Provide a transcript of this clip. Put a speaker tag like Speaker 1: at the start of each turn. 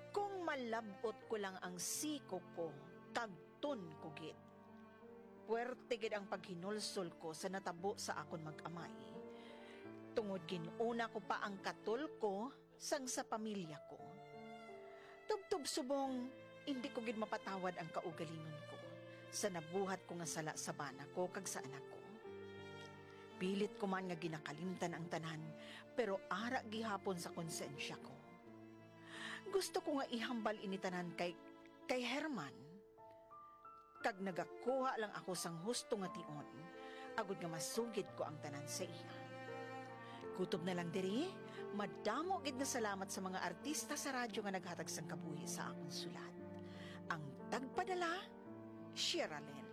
Speaker 1: Kung malabot ko lang ang siko ko, kagton ko gid. Puwerte gid ang paghinulsol ko sa natabo sa akon mag-amay. Tungod ginuna ko pa ang katol ko sang sa pamilya ko. Tubtob subong, hindi ko gid mapatawad ang kaugalingon ko sa nabuhat ko nga sala sa bana ko kag sa anak ko. Pilit ko man nga ginakalimtan ang tanan, pero ara gihapon sa konsensya ko. Gusto ko nga ihambal ini tanan kay Herman. Kag nagakuha lang ako sang husto nga tion, agud nga masugid ko ang tanan sa iya. Kutob na lang diri, madamo gid na salamat sa mga artista sa radyo nga naghatag sang kabuhi sa akong sulat. Ang tagpadala, Sherilyn.